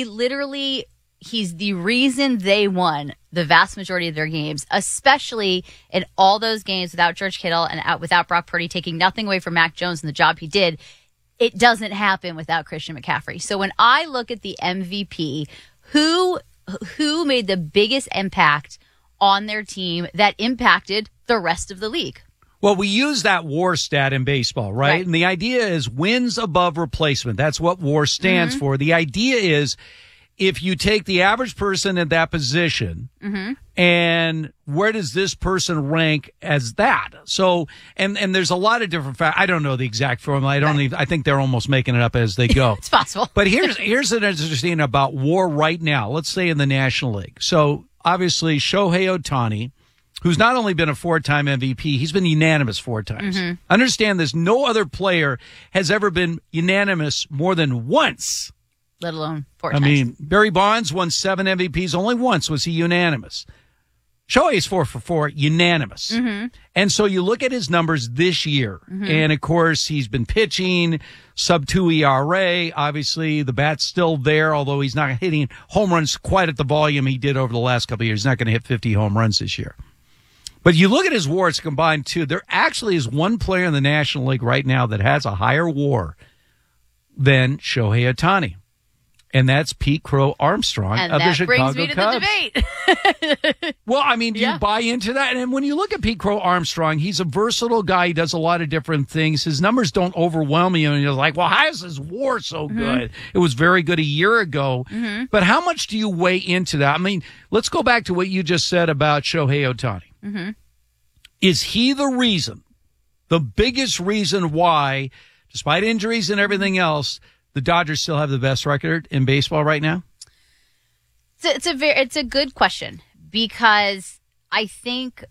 he's the reason they won the vast majority of their games, especially in all those games without George Kittle and without Brock Purdy, taking nothing away from Mac Jones and the job he did. It doesn't happen without Christian McCaffrey. So when I look at the MVP, who made the biggest impact on their team that impacted the rest of the league? Well, we use that WAR stat in baseball, right? And the idea is wins above replacement. That's what WAR stands for. The idea is if you take the average person in that position and where does this person rank as that? So, and there's a lot of different I don't know the exact formula. I think they're almost making it up as they go. It's possible. But here's an interesting about WAR right now. Let's say in the National League. So obviously Shohei Ohtani, who's not only been a 4-time MVP, he's been unanimous 4 times. Understand this. No other player has ever been unanimous more than once. Let alone 4 times. I mean, Barry Bonds won 7 MVPs. Only once was he unanimous. Shohei's 4 for 4, unanimous. And so you look at his numbers this year. And, of course, he's been pitching, sub-2 ERA. Obviously, the bat's still there, although he's not hitting home runs quite at the volume he did over the last couple of years. He's not going to hit 50 home runs this year. But you look at his WARs combined, too. There actually is one player in the National League right now that has a higher WAR than Shohei Ohtani. And that's Pete Crow Armstrong of the Chicago Cubs. And that brings me to the debate. Well, I mean, do you buy into that? And when you look at Pete Crow Armstrong, he's a versatile guy. He does a lot of different things. His numbers don't overwhelm you. And you're like, well, how is his WAR so good? It was very good a year ago. But how much do you weigh into that? I mean, let's go back to what you just said about Shohei Ohtani. Is he the reason, the biggest reason why, despite injuries and everything else, the Dodgers still have the best record in baseball right now? It's a good question because I think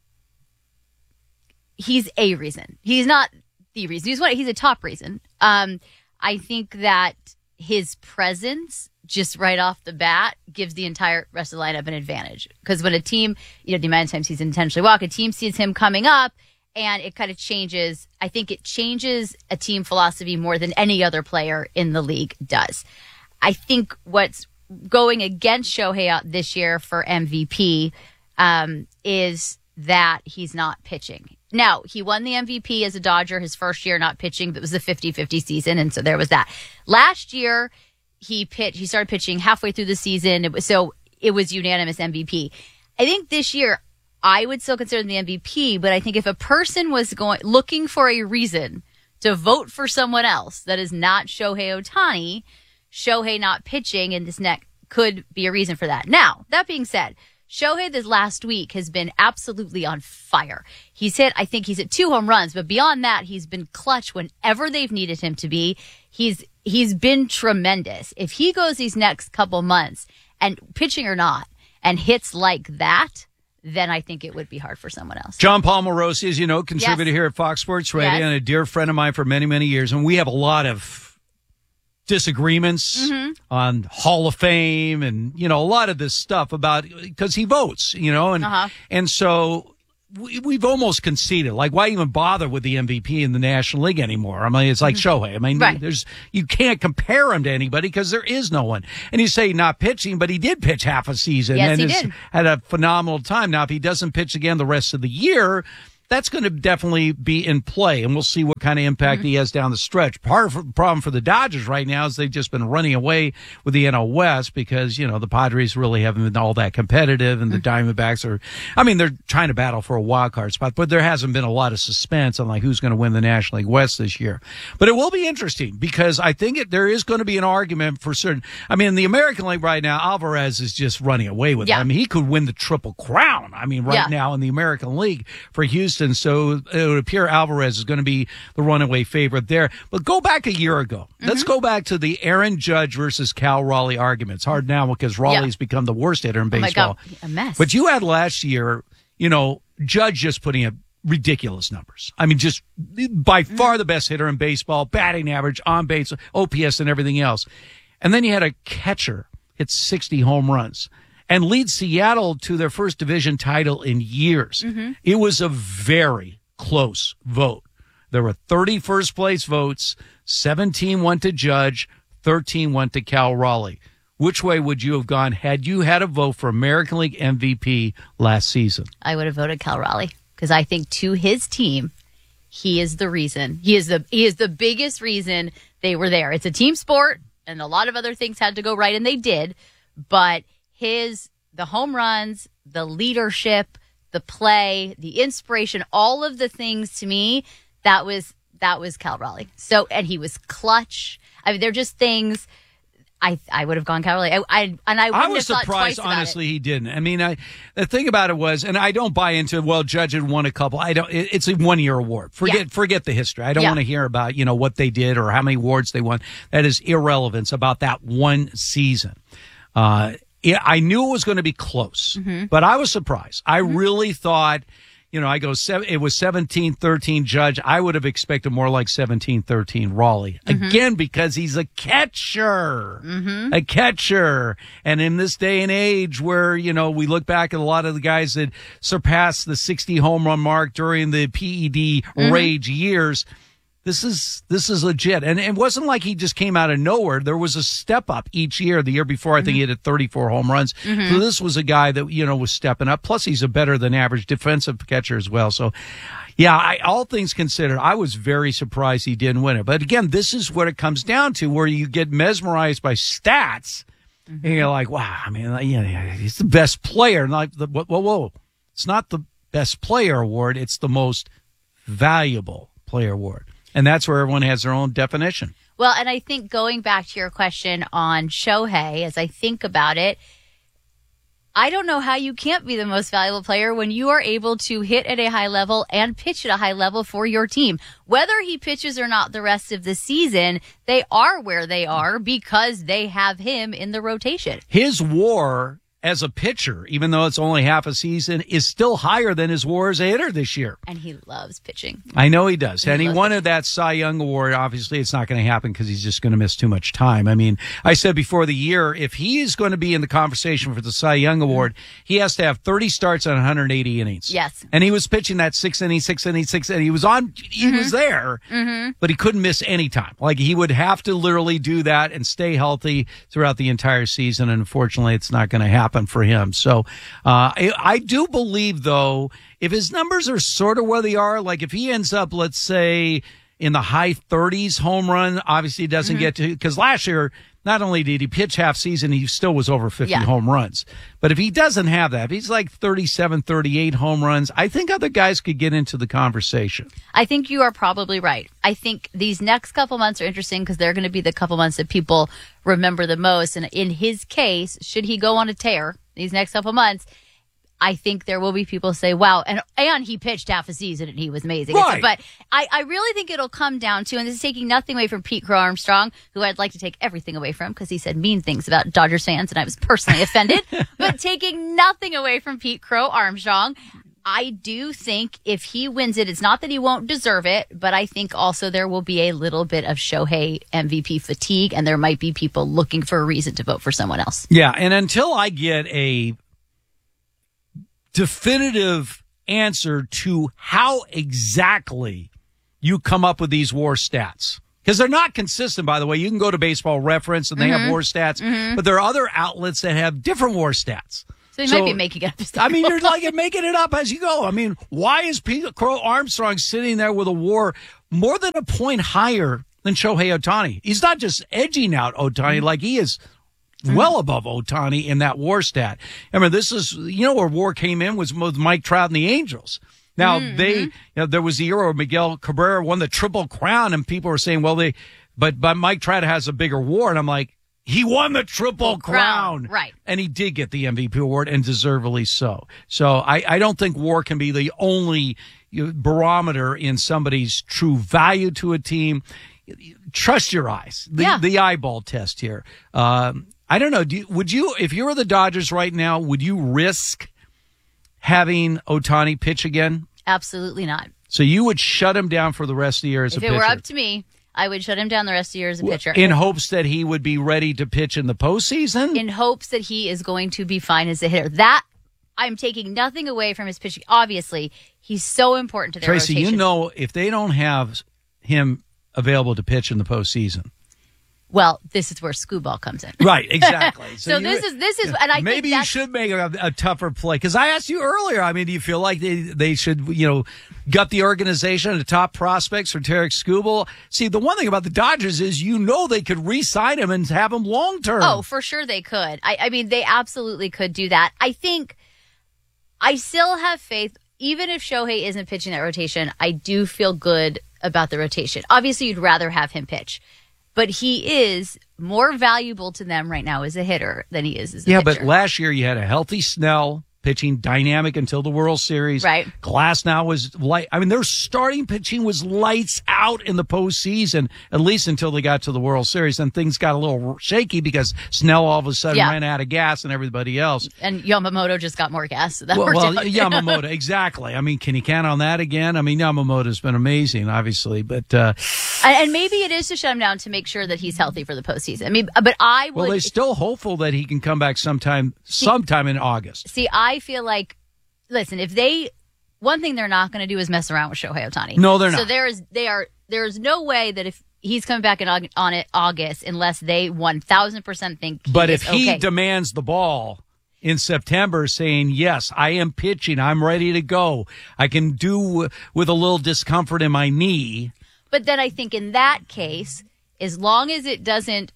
he's a reason. He's not the reason. He's a top reason. I think that his presence just right off the bat gives the entire rest of the lineup an advantage because when a team, the amount of times he's intentionally walk, a team sees him coming up. And it kind of changes. I think it changes a team philosophy more than any other player in the league does. I think what's going against Shohei this year for MVP is that he's not pitching. Now, he won the MVP as a Dodger his first year not pitching, but it was a 50-50 season, and so there was that. Last year, he started pitching halfway through the season, it was unanimous MVP. I think this year, I would still consider him the MVP, but I think if a person was looking for a reason to vote for someone else that is not Shohei Ohtani, Shohei not pitching in this neck could be a reason for that. Now, that being said, Shohei this last week has been absolutely on fire. He's hit 2 home runs, but beyond that, he's been clutch whenever they've needed him to be. He's been tremendous. If he goes these next couple months, and pitching or not, and hits like that, then I think it would be hard for someone else. John Paul Morosi, as you know, contributor here at Fox Sports Radio and a dear friend of mine for many, many years. And we have a lot of disagreements on Hall of Fame and, you know, a lot of this stuff about, because he votes, you know, and so we've almost conceded. Like, why even bother with the MVP in the National League anymore? I mean, it's like Shohei. I mean, you can't compare him to anybody because there is no one. And you say not pitching, but he did pitch half a season and had a phenomenal time. Now, if he doesn't pitch again the rest of the year, that's going to definitely be in play, and we'll see what kind of impact he has down the stretch. Part of the problem for the Dodgers right now is they've just been running away with the NL West because, you know, the Padres really haven't been all that competitive, and the Diamondbacks are, I mean, they're trying to battle for a wild card spot, but there hasn't been a lot of suspense on, like, who's going to win the National League West this year. But it will be interesting because I think there is going to be an argument for certain. I mean, in the American League right now, Alvarez is just running away with it. I mean, he could win the Triple Crown, I mean, right now in the American League for Houston. So it would appear Alvarez is going to be the runaway favorite there. But go back a year ago. Let's go back to the Aaron Judge versus Cal Raleigh argument. It's hard now because Raleigh's become the worst hitter in baseball. Oh my God, a mess. But you had last year, you know, Judge just putting up ridiculous numbers. I mean, just by far the best hitter in baseball, batting average, on base, OPS, and everything else. And then you had a catcher hit 60 home runs and lead Seattle to their first division title in years. It was a very close vote. There were 30 first-place votes. 17 went to Judge. 13 went to Cal Raleigh. Which way would you have gone had you had a vote for American League MVP last season? I would have voted Cal Raleigh because I think to his team, he is the reason. He is the biggest reason they were there. It's a team sport, and a lot of other things had to go right, and they did. But the home runs, the leadership, the play, the inspiration, all of the things to me, that was Cal Raleigh. So, and he was clutch. I mean, they're just things. I would have gone Cal Raleigh. I was surprised, honestly, he didn't. I mean, the thing about it was, and I don't buy into, well, Judge had won a couple. It's a 1-year award. Forget the history. I don't want to hear about, you know, what they did or how many awards they won. That is irrelevance about that one season. I knew it was going to be close, but I was surprised. I really thought, you know, it was 17-13 Judge. I would have expected more like 17-13 Raleigh. Again, because he's a catcher. A catcher. And in this day and age where, you know, we look back at a lot of the guys that surpassed the 60 home run mark during the PED rage years, This is legit. And it wasn't like he just came out of nowhere. There was a step up each year. The year before, I think he hit 34 home runs. So this was a guy that, you know, was stepping up. Plus, he's a better than average defensive catcher as well. So, yeah, all things considered, I was very surprised he didn't win it. But again, this is what it comes down to, where you get mesmerized by stats. And you're like, wow, I mean, yeah, he's the best player. Like, whoa. It's not the best player award. It's the most valuable player award. And that's where everyone has their own definition. Well, and I think going back to your question on Shohei, as I think about it, I don't know how you can't be the most valuable player when you are able to hit at a high level and pitch at a high level for your team. Whether he pitches or not the rest of the season, they are where they are because they have him in the rotation. His WAR as a pitcher, even though it's only half a season, is still higher than his WAR as a hitter this year. And he loves pitching. I know he does. And he wanted that Cy Young Award. Obviously, it's not going to happen because he's just going to miss too much time. I mean, I said before the year, if he is going to be in the conversation for the Cy Young Award, he has to have 30 starts on 180 innings. Yes. And he was pitching that 6 innings. He was was there, but he couldn't miss any time. Like, he would have to literally do that and stay healthy throughout the entire season. And unfortunately, it's not going to happen for him. So I do believe, though, if his numbers are sort of where they are, like if he ends up, let's say, in the high 30s home run, obviously he doesn't get to, because last year, not only did he pitch half season, he still was over 50 home runs. But if he doesn't have that, if he's like 37, 38 home runs, I think other guys could get into the conversation. I think you are probably right. I think these next couple months are interesting because they're going to be the couple months that people remember the most. And in his case, should he go on a tear these next couple months, I think there will be people say, wow, and he pitched half a season and he was amazing. Right. But I really think it'll come down to, and this is taking nothing away from Pete Crow Armstrong, who I'd like to take everything away from because he said mean things about Dodgers fans and I was personally offended. But taking nothing away from Pete Crow Armstrong, I do think if he wins it, it's not that he won't deserve it, but I think also there will be a little bit of Shohei MVP fatigue, and there might be people looking for a reason to vote for someone else. Yeah, and until I get a definitive answer to how exactly you come up with these WAR stats, because they're not consistent, by the way. You can go to Baseball Reference and they have WAR stats, but there are other outlets that have different WAR stats. So you might be making it up. I mean, you're like making it up as you go. I mean, why is Crow Armstrong sitting there with a WAR more than a point higher than Shohei Ohtani? He's not just edging out Ohtani, like he is well above Ohtani in that WAR stat. I mean, this is, where WAR came in was with Mike Trout and the Angels. Now, there was the year where Miguel Cabrera won the Triple Crown, and people were saying, but Mike Trout has a bigger WAR. And I'm like, he won the Triple Crown. Right. And he did get the MVP award, and deservedly so. So I don't think WAR can be the only barometer in somebody's true value to a team. Trust your eyes. The eyeball test here. I don't know. Would you, if you were the Dodgers right now, would you risk having Ohtani pitch again? Absolutely not. So you would shut him down for the rest of the year as a pitcher? If it were up to me, I would shut him down the rest of the year as a pitcher. In hopes that he would be ready to pitch in the postseason? In hopes that he is going to be fine as a hitter. That, I'm taking nothing away from his pitching. Obviously, he's so important to their rotation. rotation. If they don't have him available to pitch in the postseason. Well, this is where Scooball comes in. Right, exactly. So this is, and I maybe think you should make a tougher play. Because I asked you earlier, I mean, do you feel like they should, gut the organization and the top prospects for Tarek Skubal? See, the one thing about the Dodgers is, they could re-sign him and have him long term. Oh, for sure they could. I mean, they absolutely could do that. I think I still have faith. Even if Shohei isn't pitching that rotation, I do feel good about the rotation. Obviously, you'd rather have him pitch. But he is more valuable to them right now as a hitter than he is as a pitcher. But last year you had a healthy Snell pitching dynamic until the World Series. Right. Glasnow was light. I mean, their starting pitching was lights out in the postseason, at least until they got to the World Series. Then things got a little shaky because Snell all of a sudden ran out of gas and everybody else. And Yamamoto just got more gas. So that worked out. Yamamoto, exactly. I mean, can you count on that again? I mean, Yamamoto's been amazing, obviously, but and maybe it is to shut him down to make sure that he's healthy for the postseason. I mean, but I would. Well, they're still hopeful that he can come back sometime in August. See, I feel like, listen, one thing they're not going to do is mess around with Shohei Ohtani. No, they're not. So there is no way that if he's coming back in August unless they 1,000% think. But if he demands the ball in September, saying, yes, I am pitching, I'm ready to go, I can do with a little discomfort in my knee. But then I think in that case, as long as it doesn't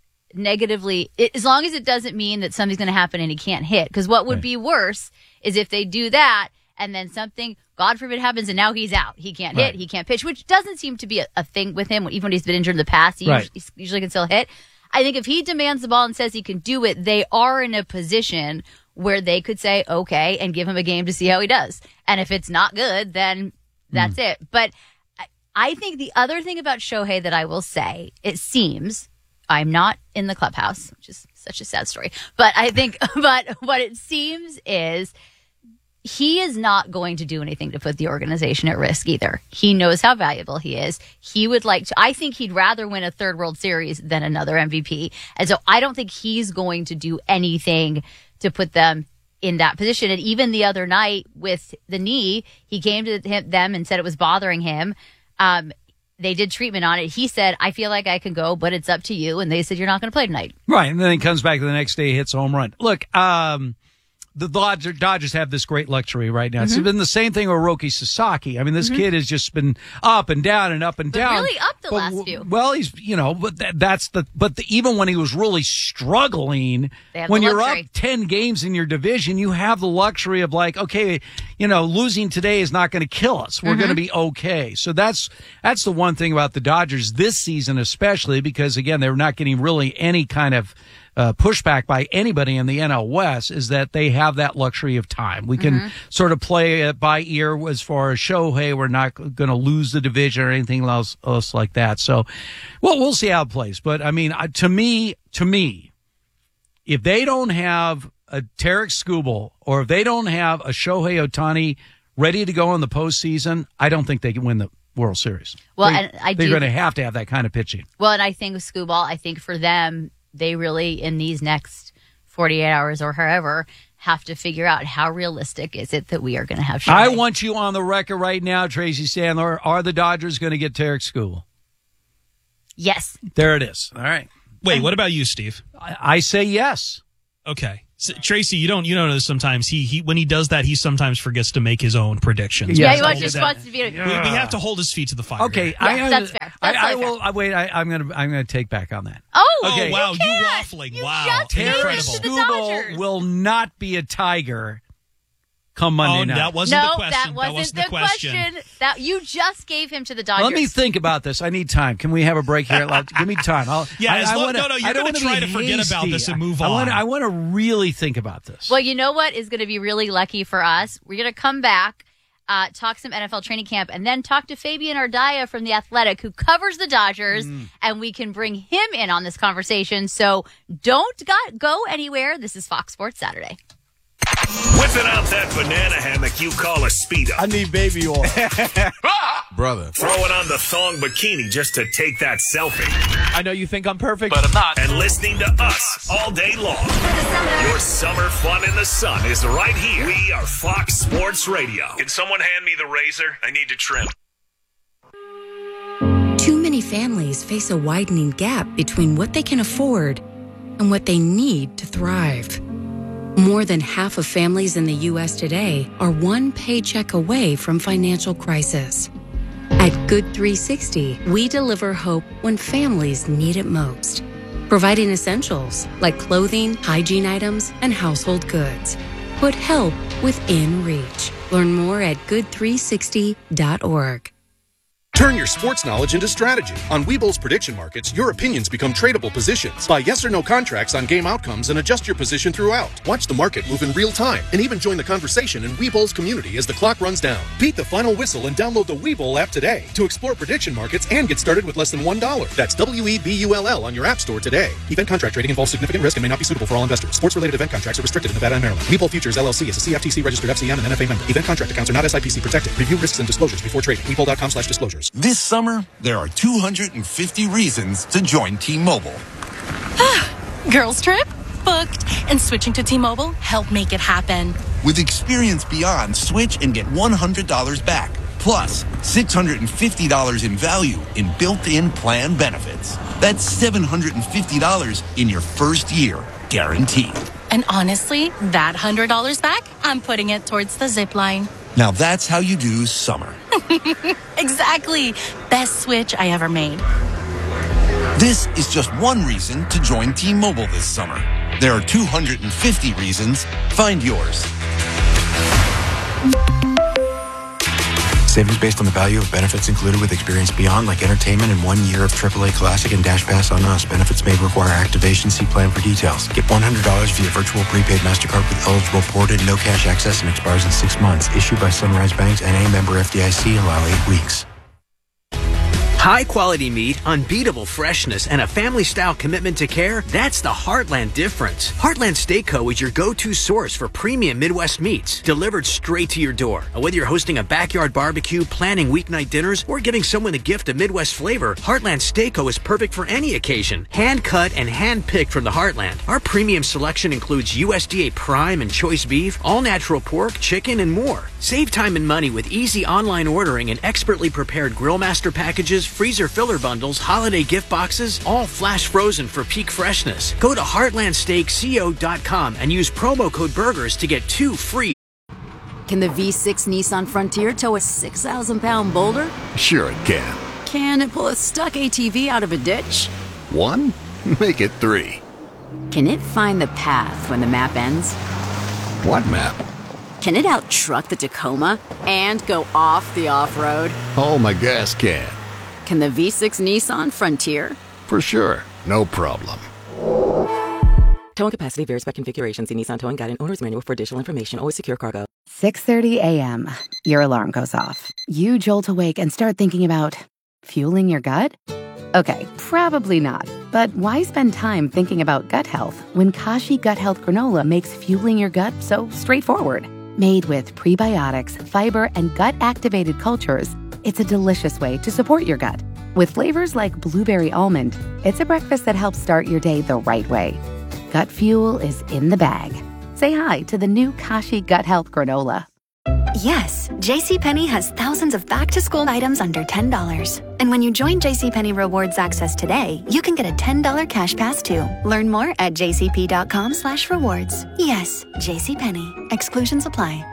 as long as it doesn't mean that something's going to happen and he can't hit. Because what would be worse is if they do that and then something, God forbid, happens and now he's out. He can't hit, he can't pitch, which doesn't seem to be a thing with him. Even when he's been injured in the past, he usually can still hit. I think if he demands the ball and says he can do it, they are in a position where they could say, okay, and give him a game to see how he does. And if it's not good, then that's it. But I think the other thing about Shohei that I will say, it seems, I'm not in the clubhouse, which is such a sad story, but I think, but what it seems is he is not going to do anything to put the organization at risk either. He knows how valuable he is. He would like to, I think he'd rather win a third World Series than another MVP. And so I don't think he's going to do anything to put them in that position. And even the other night with the knee, he came to them and said it was bothering him. They did treatment on it. He said, I feel like I can go, but it's up to you. And they said, you're not going to play tonight. Right. And then he comes back the next day, hits a home run. Look, the Dodgers have this great luxury right now. It's been the same thing with Roki Sasaki. I mean, this kid has just been up and down and up and down. Really up the last few. Well, he's, but even when he was really struggling, when you're up 10 games in your division, you have the luxury of like, okay, losing today is not going to kill us. We're going to be okay. So that's the one thing about the Dodgers this season, especially because again, they're not getting really any kind of pushback by anybody in the NL West, is that they have that luxury of time. We can sort of play it by ear as far as Shohei. We're not going to lose the division or anything else like that. So, well, we'll see how it plays. But I mean, to me, if they don't have a Tarek Skubal or if they don't have a Shohei Ohtani ready to go in the postseason, I don't think they can win the World Series. Well, they're going to have that kind of pitching. Well, and I think with Scooball, I think for them, they really, in these next 48 hours or however, have to figure out how realistic is it that we are going to have Shohei. I want you on the record right now, Tracy Sandler. Are the Dodgers going to get Tarek Skubal? Yes. There it is. All right. Wait, what about you, Steve? I say yes. Okay. So, Tracy, you don't know this sometimes. He when he does that, he sometimes forgets to make his own predictions. Yeah, he just wants to be. We have to hold his feet to the fire. Okay, that's fair. I will. Wait, I'm gonna take back on that. Okay. Wow, you waffling. Wow, Tarek Skubal will not be a Tiger come Monday night. That wasn't the question. That wasn't the question. That you just gave him to the Dodgers. Let me think about this. I need time. Can we have a break here? Give me time. You're going to try to forget about this and move on. I want to really think about this. Well, you know what is going to be really lucky for us? We're going to come back, talk some NFL training camp, and then talk to Fabian Ardaya from The Athletic, who covers the Dodgers, and we can bring him in on this conversation. So don't go anywhere. This is Fox Sports Saturday. Whipping out that banana hammock you call a Speedo. I need baby oil. Brother. Throwing on the thong bikini just to take that selfie. I know you think I'm perfect, but I'm not. And listening to us all day long. Your summer fun in the sun is right here. We are Fox Sports Radio. Can someone hand me the razor? I need to trim. Too many families face a widening gap between what they can afford and what they need to thrive. More than half of families in the U.S. today are one paycheck away from financial crisis. At Good 360, we deliver hope when families need it most, providing essentials like clothing, hygiene items, and household goods. Put help within reach. Learn more at good360.org. Turn your sports knowledge into strategy. On Webull's prediction markets, your opinions become tradable positions. Buy yes or no contracts on game outcomes and adjust your position throughout. Watch the market move in real time and even join the conversation in Webull's community as the clock runs down. Beat the final whistle and download the Webull app today to explore prediction markets and get started with less than $1. That's WEBULL on your app store today. Event contract trading involves significant risk and may not be suitable for all investors. Sports-related event contracts are restricted in Nevada and Maryland. Webull Futures LLC is a CFTC registered FCM and NFA member. Event contract accounts are not SIPC protected. Review risks and disclosures before trading. Webull.com/disclosures. This summer, there are 250 reasons to join T-Mobile. Girls trip? Booked. And switching to T-Mobile helped make it happen. With Experience Beyond, switch and get $100 back. Plus, $650 in value in built-in plan benefits. That's $750 in your first year, guaranteed. And honestly, that $100 back, I'm putting it towards the zip line. Now that's how you do summer. Exactly. Best switch I ever made. This is just one reason to join T-Mobile this summer. There are 250 reasons. Find yours. Savings based on the value of benefits included with Experience Beyond, like entertainment and 1 year of AAA Classic and Dash Pass on us. Benefits may require activation. See plan for details. Get $100 via virtual prepaid MasterCard with eligible ported, no cash access, and expires in 6 months. Issued by Sunrise Banks, N.A. member FDIC. Allow 8 weeks. High quality meat, unbeatable freshness, and a family-style commitment to care, that's the Heartland difference. Heartland Steak Co. is your go-to source for premium Midwest meats, delivered straight to your door. And whether you're hosting a backyard barbecue, planning weeknight dinners, or giving someone a gift of Midwest flavor, Heartland Steak Co. is perfect for any occasion. Hand-cut and hand-picked from the Heartland. Our premium selection includes USDA Prime and Choice Beef, all-natural pork, chicken, and more. Save time and money with easy online ordering and expertly prepared Grill Master packages, freezer filler bundles, holiday gift boxes, all flash frozen for peak freshness. Go to heartlandsteakco.com and use promo code BURGERS to get 2 free. Can the V6 Nissan Frontier tow a 6,000-pound boulder? Sure it can. Can it pull a stuck ATV out of a ditch? 1? Make it 3. Can it find the path when the map ends? What map? Can it out-truck the Tacoma and go off the off-road? Oh, my gas can. Can the V6 Nissan Frontier? For sure. No problem. Towing capacity varies by configuration. See Nissan Towing Guide and Owner's Manual for additional information. Always secure cargo. 6:30 a.m. Your alarm goes off. You jolt awake and start thinking about fueling your gut? Okay, probably not. But why spend time thinking about gut health when Kashi Gut Health Granola makes fueling your gut so straightforward? Made with prebiotics, fiber, and gut-activated cultures, it's a delicious way to support your gut. With flavors like blueberry almond, it's a breakfast that helps start your day the right way. Gut Fuel is in the bag. Say hi to the new Kashi Gut Health Granola. Yes, JCPenney has thousands of back-to-school items under $10. And when you join JCPenney Rewards Access today, you can get a $10 cash pass too. Learn more at jcp.com/rewards. Yes, JCPenney. Exclusions apply.